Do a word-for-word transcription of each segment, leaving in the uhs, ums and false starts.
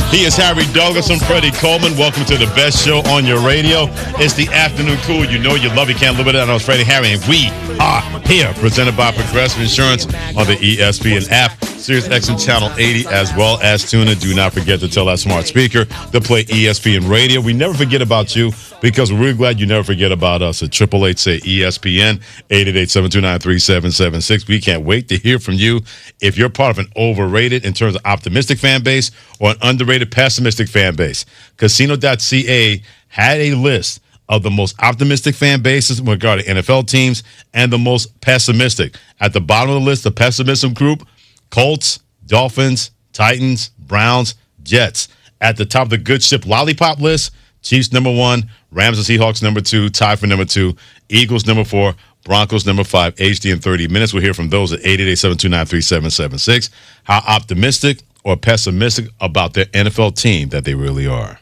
He is Harry Douglas. I'm Freddie Coleman. Welcome to the best show on your radio. It's the afternoon cool. You know you love it. You can't live it. I know it's Freddie Harry, and we are here. Presented by Progressive Insurance on the E S P N app, Sirius X M Channel eighty, as well as TuneIn. Do not forget to tell that smart speaker to play E S P N Radio. We never forget about you because we're really glad you never forget about us at eight eight eight, say E S P N, eight eight eight, seven two nine, three seven seven six. We can't wait to hear from you if you're part of an overrated in terms of optimistic fan base or an underrated pessimistic fan base. Casino dot C A had a list of the most optimistic fan bases regarding N F L teams and the most pessimistic. At the bottom of the list, the pessimism group, Colts, Dolphins, Titans, Browns, Jets. At the top of the good ship lollipop list, Chiefs number one, Rams and Seahawks number two, tied for number two, Eagles number four, Broncos number five. H D in thirty minutes. We'll hear from those at eight eight eight, seven two nine, three seven seven six. How optimistic or pessimistic about their N F L team that they really are.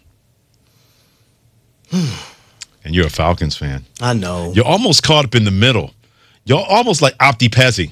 And you're a Falcons fan. I know. You're almost caught up in the middle. You're almost like Opti Pezzi.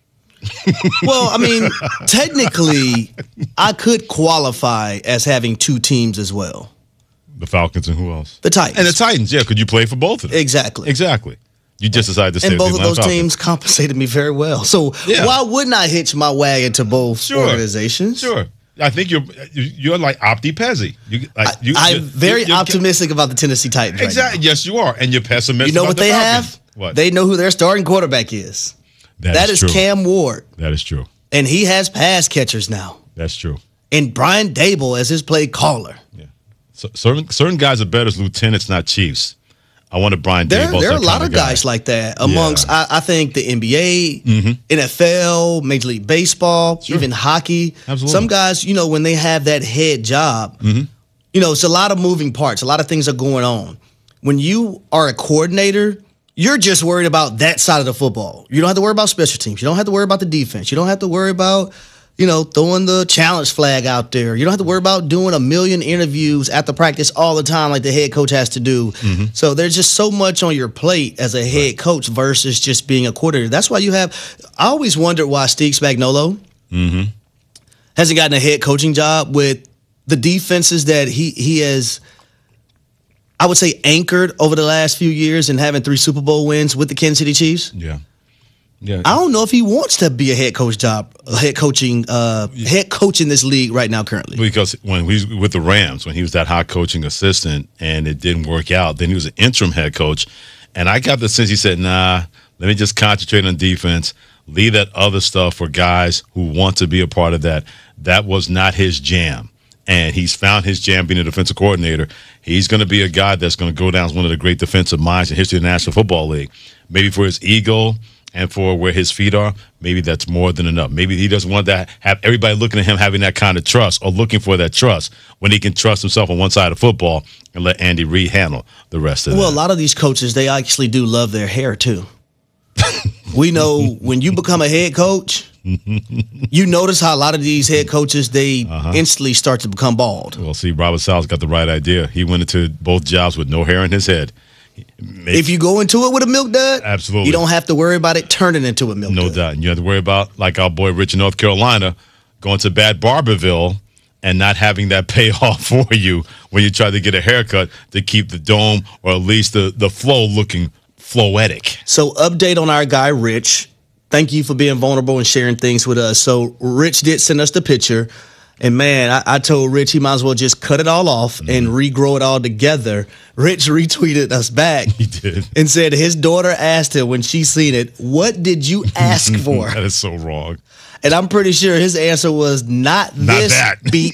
Well, I mean, technically, I could qualify as having two teams as well. The Falcons and who else? The Titans. And the Titans, yeah. Could you play for both of them? Exactly. Exactly. You just decided to stay and with both the of those Falcons. teams compensated me very well. So Yeah. why wouldn't I hitch my wagon to both Sure. organizations? Sure. I think you're you're like Opti Pezzi. You, like, you, I, I'm you're- very you're- optimistic about the Tennessee Titans. Exactly. Right Yes, you are. And you're now. pessimistic You know about what the they Falcons. have? What? They know who their starting quarterback is. that, that is, is true. Cam Ward, That is true. and he has pass catchers now. That's true. And Brian Dable as his play caller. Yeah. So, certain certain guys are better as lieutenants, not chiefs. I wanted Brian There, Dable. there are a that lot kind of guy. guys like that amongst, Yeah. I, I think, the N B A, Mm-hmm. N F L, Major League Baseball, Sure. even hockey. Absolutely. Some guys, you know, when they have that head job, Mm-hmm. you know, it's a lot of moving parts. A lot of things are going on. When you are a coordinator, you're just worried about that side of the football. You don't have to worry about special teams. You don't have to worry about the defense. You don't have to worry about, you know, throwing the challenge flag out there. You don't have to worry about doing a million interviews after practice all the time like the head coach has to do. Mm-hmm. So there's just so much on your plate as a head coach versus just being a coordinator. That's why you have – I always wondered why Steve Spagnuolo Mm-hmm. hasn't gotten a head coaching job with the defenses that he he has – I would say anchored over the last few years and having three Super Bowl wins with the Kansas City Chiefs. Yeah. Yeah. I don't know if he wants to be a head coach job, a head coaching, uh, head coach in this league right now currently. Because when he was with the Rams, when he was that hot coaching assistant and it didn't work out, then he was an interim head coach. And I got the sense he said, nah, let me just concentrate on defense, leave that other stuff for guys who want to be a part of that. That was not his jam. And he's found his jam being a defensive coordinator. He's going to be a guy that's going to go down as one of the great defensive minds in history of the National Football League. Maybe for his ego and for where his feet are, maybe that's more than enough. Maybe he doesn't want to have everybody looking at him having that kind of trust or looking for that trust when he can trust himself on one side of football and let Andy Reid handle the rest of it. Well, a lot of these coaches, they actually do love their hair too. We know when you become a head coach, you notice how a lot of these head coaches, they Uh-huh. instantly start to become bald. Well, see, Robert Sala's got the right idea. He went into both jobs with no hair in his head. Maybe, If you go into it with a milk dud, Absolutely. you don't have to worry about it turning into a milk no dud. doubt. And you have to worry about, like our boy Rich in North Carolina, going to Bad Barberville and not having that pay off for you when you try to get a haircut to keep the dome or at least the, the flow looking floetic. So update on our guy, Rich. Thank you for being vulnerable and sharing things with us. So Rich did send us the picture. And, man, I, I told Rich he might as well just cut it all off Mm-hmm. and regrow it all together. Rich retweeted us back. He did. And said his daughter asked him when she seen it, what did you ask for? That is so wrong. And I'm pretty sure his answer was not, Not this that. beep.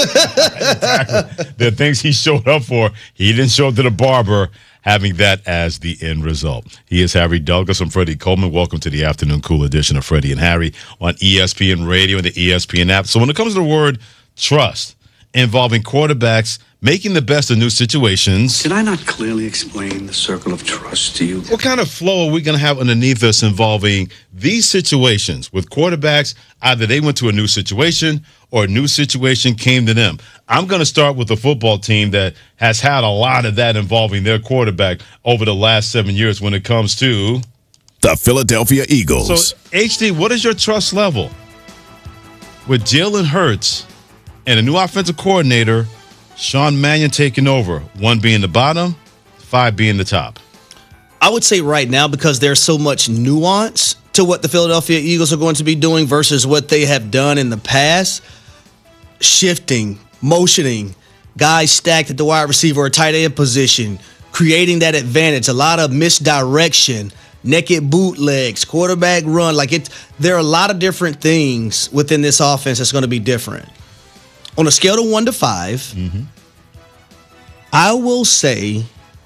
The things he showed up for, he didn't show up to the barber having that as the end result. He is Harry Douglas. I'm Freddie Coleman. Welcome to the afternoon cool edition of Freddie and Harry on E S P N Radio and the E S P N app. So when it comes to the word trust involving quarterbacks making the best of new situations, Did I not clearly explain the circle of trust to you? what kind of flow are we going to have underneath us involving these situations with quarterbacks? Either they went to a new situation or a new situation came to them. I'm going to start with the football team that has had a lot of that involving their quarterback over the last seven years when it comes to the Philadelphia Eagles. So, H D, what is your trust level with Jalen Hurts and a new offensive coordinator, Sean Mannion taking over, one being the bottom, five being the top. I would say right now, because there's so much nuance to what the Philadelphia Eagles are going to be doing versus what they have done in the past, shifting, motioning, guys stacked at the wide receiver or tight end position, creating that advantage, a lot of misdirection, naked bootlegs, quarterback run. Like it, there are a lot of different things within this offense that's going to be different. On a scale of one to five, mm-hmm. I will say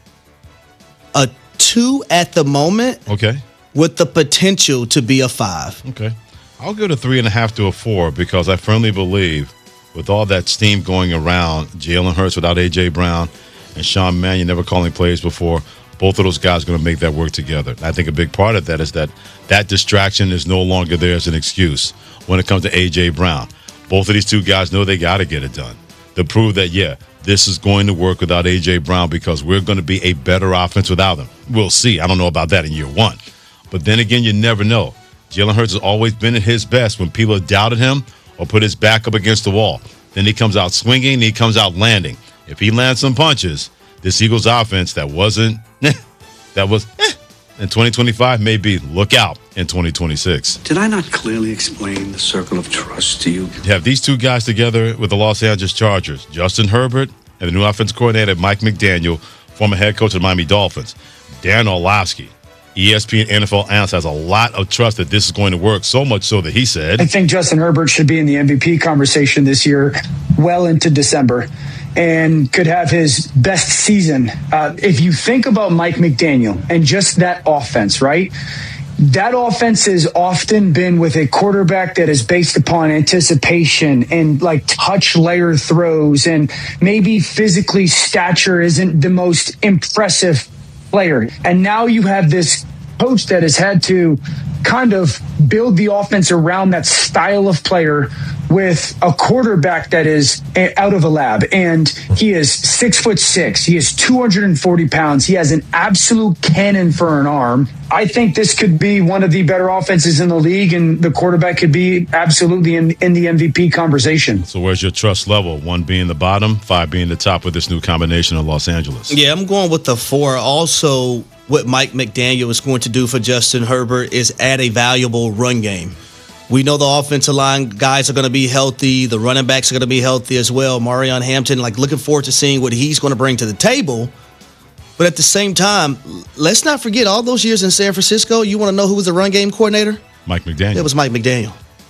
a two at the moment. Okay. With the potential to be a five. Okay. I'll go to three and a half to a four because I firmly believe with all that steam going around, Jalen Hurts without A J. Brown and Sean Mannion never calling plays before, both of those guys are going to make that work together. And I think a big part of that is that that distraction is no longer there as an excuse when it comes to A J. Brown. Both of these two guys know they got to get it done to prove that, yeah, this is going to work without A J. Brown because we're going to be a better offense without him. We'll see. I don't know about that in year one. But then again, you never know. Jalen Hurts has always been at his best when people have doubted him or put his back up against the wall. Then he comes out swinging, and he comes out landing. If he lands some punches, this Eagles offense that wasn't, eh, that was eh, in twenty twenty-five may be look out in twenty twenty-six. Did I not clearly explain the circle of trust to you? You have these two guys together with the Los Angeles Chargers, Justin Herbert and the new offensive coordinator, Mike McDaniel, former head coach of the Miami Dolphins. Darren Orlovsky, E S P N N F L analyst, has a lot of trust that this is going to work, so much so that he said, I think Justin Herbert should be in the M V P conversation this year well into December and could have his best season. Uh, if you think about Mike McDaniel and just that offense, right? That offense has often been with a quarterback that is based upon anticipation and like touch layer throws, and maybe physically stature isn't the most impressive player. And now you have this coach that has had to kind of build the offense around that style of player with a quarterback that is out of a lab. And he is six foot six. He is two hundred forty pounds. He has an absolute cannon for an arm. I think this could be one of the better offenses in the league, and the quarterback could be absolutely in, in the M V P conversation. So where's your trust level? One being the bottom, five being the top with this new combination of Los Angeles. Yeah, I'm going with the four. Also, what Mike McDaniel is going to do for Justin Herbert is add a valuable run game. We know the offensive line guys are going to be healthy. The running backs are going to be healthy as well. Marion Hampton, like looking forward to seeing what he's going to bring to the table. But at the same time, let's not forget all those years in San Francisco. You want to know who was the run game coordinator? Mike McDaniel. It was Mike McDaniel.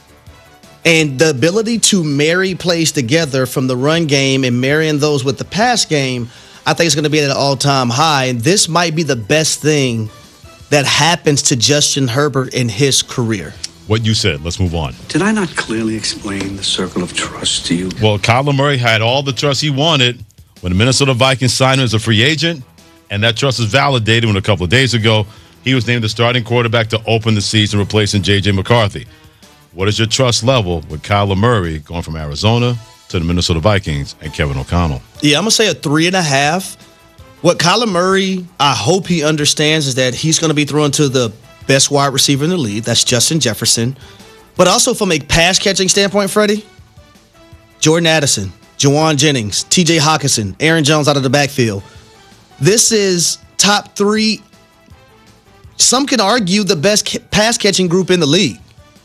And the ability to marry plays together from the run game and marrying those with the pass game, I think it's going to be at an all-time high. And this might be the best thing that happens to Justin Herbert in his career. What you said. Let's move on. Did I not clearly explain the circle of trust to you? Well, Kyler Murray had all the trust he wanted when the Minnesota Vikings signed him as a free agent, and that trust was validated when a couple of days ago he was named the starting quarterback to open the season, replacing J J. McCarthy. What is your trust level with Kyler Murray going from Arizona to the Minnesota Vikings and Kevin O'Connell? Yeah, I'm going to say a three and a half. What Kyler Murray, I hope he understands, is that he's going to be thrown to the best wide receiver in the league. That's Justin Jefferson. But also from a pass-catching standpoint, Freddie, Jordan Addison, Jawan Jennings, T J Hawkinson, Aaron Jones out of the backfield. This is top three. Some can argue the best pass-catching group in the league.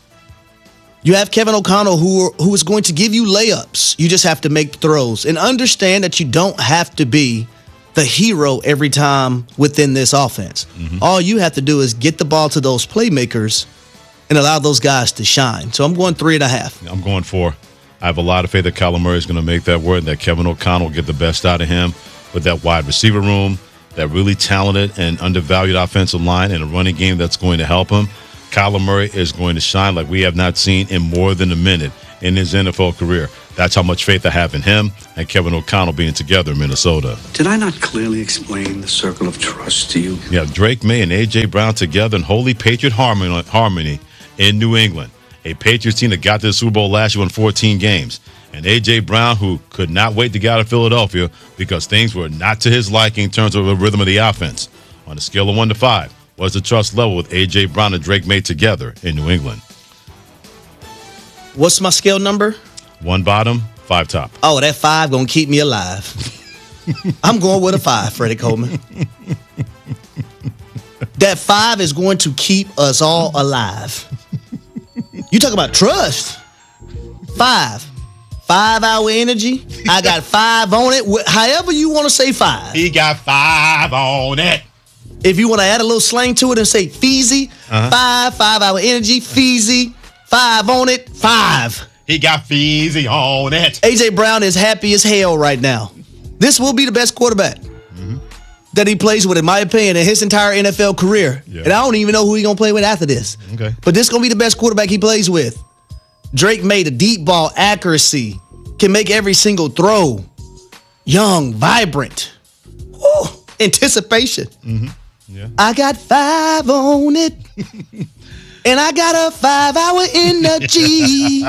You have Kevin O'Connell, who, who is going to give you layups. You just have to make throws. And understand that you don't have to be the hero every time within this offense. Mm-hmm. All you have to do is get the ball to those playmakers and allow those guys to shine. So I'm going three and a half. I'm going four. I have a lot of faith that Kyler Murray is going to make that work, that Kevin O'Connell will get the best out of him with that wide receiver room, that really talented and undervalued offensive line, and a running game that's going to help him. Kyler Murray is going to shine like we have not seen in more than a minute in his N F L career. That's how much faith I have in him and Kevin O'Connell being together in Minnesota. Did I not clearly explain the circle of trust to you? Yeah, Drake May and A J. Brown together in holy Patriot harmony, harmony in New England. A Patriots team that got to the Super Bowl last year, won fourteen games. And A J. Brown, who could not wait to get out of Philadelphia because things were not to his liking in terms of the rhythm of the offense. On a scale of one to five, what's the trust level with A J. Brown and Drake May together in New England? What's my scale number? One bottom, Five top. Oh, that five gonna keep me alive. I'm going with a five, Freddie Coleman. That five is going to keep us all alive. You talk about trust. Five. Five hour energy. I got five on it. However you want to say five. He got five on it. If you want to add a little slang to it and say Feezy, uh-huh. five, five hour energy, Feezy, five on it, five. He got Feezy on it. A J. Brown is happy as hell right now. This will be the best quarterback mm-hmm. that he plays with, in my opinion, in his entire N F L career. Yeah. And I don't even know who he's going to play with after this. Okay. But this is going to be the best quarterback he plays with. Drake made a deep ball accuracy, can make every single throw. Young, vibrant. Woo, anticipation. Mm-hmm. Yeah. I got five on it. And I got a five-hour energy.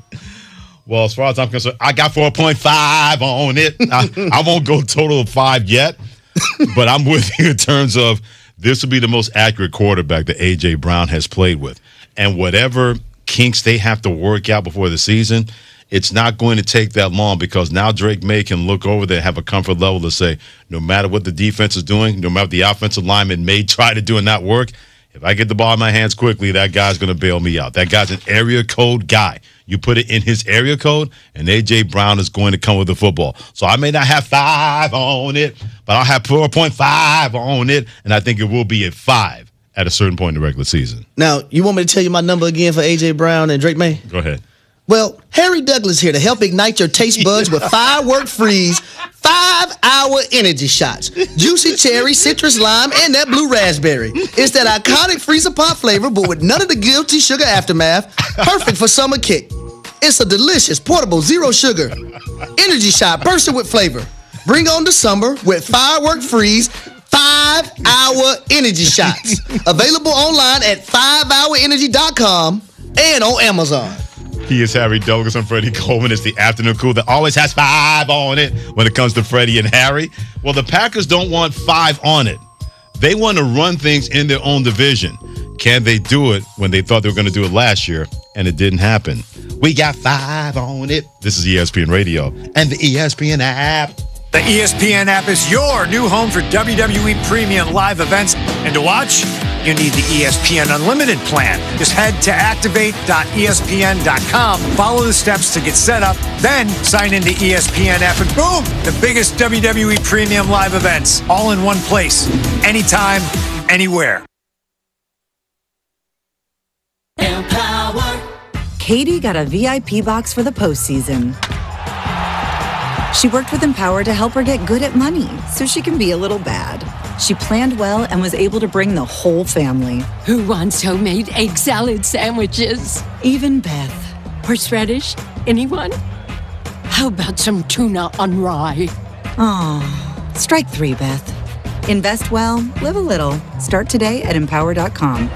Well, as far as I'm concerned, I got four point five on it. I, I won't go total of five yet, but I'm with you in terms of this will be the most accurate quarterback that A J. Brown has played with. And whatever kinks they have to work out before the season, it's not going to take that long because now Drake May can look over there and have a comfort level to say, no matter what the defense is doing, no matter what the offensive lineman may try to do and not work, if I get the ball in my hands quickly, that guy's going to bail me out. That guy's an area code guy. You put it in his area code, and A J. Brown is going to come with the football. So I may not have five on it, but I'll have four point five on it, and I think it will be a five at a certain point in the regular season. Now, you want me to tell you my number again for A J. Brown and Drake May? Go ahead. Well, Harry Douglas here to help ignite your taste buds with Firework Freeze five-hour energy shots. Juicy cherry, citrus lime, and that blue raspberry. It's that iconic freezer pop flavor, but with none of the guilty sugar aftermath. Perfect for summer kick. It's a delicious, portable, zero sugar energy shot bursting with flavor. Bring on the summer with Firework Freeze five-hour energy shots. Available online at five hour energy dot com and on Amazon. He is Harry Douglas and Freddie Coleman. It's the afternoon cool that always has five on it when it comes to Freddie and Harry. Well, the Packers don't want five on it. They want to run things in their own division. Can they do it when they thought they were going to do it last year and it didn't happen? We got five on it. This is E S P N Radio and the E S P N app. The E S P N app is your new home for W W E premium live events. And to watch, you need the E S P N Unlimited plan. Just head to activate dot E S P N dot com, follow the steps to get set up, then sign into E S P N app, and boom, the biggest W W E premium live events, all in one place, anytime, anywhere. Empower. Katie got a V I P box for the postseason. She worked with Empower to help her get good at money so she can be a little bad. She planned well and was able to bring the whole family. Who wants homemade egg salad sandwiches? Even Beth. Horseradish? Anyone? How about some tuna on rye? Aw, strike three, Beth. Invest well, live a little. Start today at empower dot com.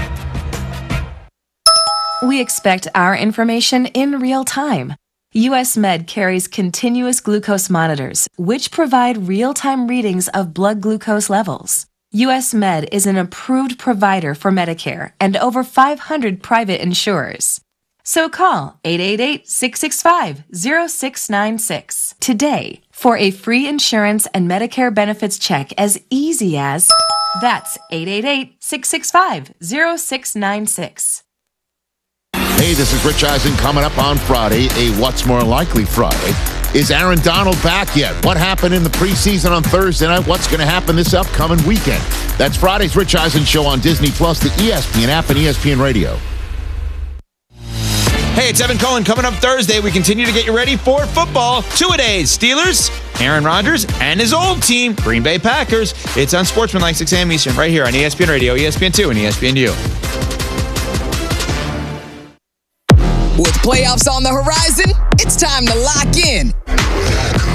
We expect our information in real time. U S Med carries continuous glucose monitors, which provide real-time readings of blood glucose levels. U S Med is an approved provider for Medicare and over five hundred private insurers. So call eight eight eight, six six five, zero six nine six today for a free insurance and Medicare benefits check as easy as that's eight eight eight, six six five, zero six nine six. Hey, this is Rich Eisen coming up on Friday, a What's More Likely Friday. Is Aaron Donald back yet? What happened in the preseason on Thursday night? What's going to happen this upcoming weekend? That's Friday's Rich Eisen Show on Disney Plus, the E S P N app, and E S P N Radio. Hey, it's Evan Cohen. Coming up Thursday, we continue to get you ready for football. Two-a-days, Steelers, Aaron Rodgers, and his old team, Green Bay Packers. It's on Sportsmanlike, six a.m. Eastern, right here on E S P N Radio, E S P N two, and E S P N U. With playoffs on the horizon, it's time to lock in.